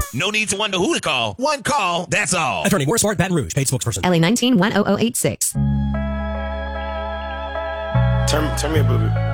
No need to wonder who to call. One call, that's all. Attorney Morris Ward, Baton Rouge, paid spokesperson. LA 19-10086. Turn me up a little bit.